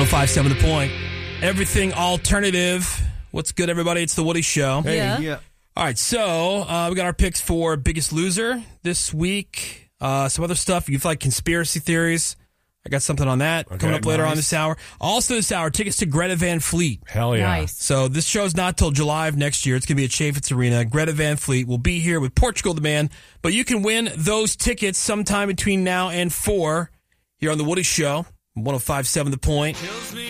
105.7 The Point. Everything alternative. What's good, everybody? It's the Woody Show. Hey, Yeah. All right, so we got our picks for Biggest Loser this week. Some other stuff. You've like conspiracy theories. I got something on that coming up later on this hour. Also this hour, tickets to Greta Van Fleet. Hell yeah. Nice. So this show's not till July of next year. It's going to be at Chaffetz Arena. Greta Van Fleet will be here with Portugal the Man. But you can win those tickets sometime between now and 4 here on The Woody Show. 105.7 The Point.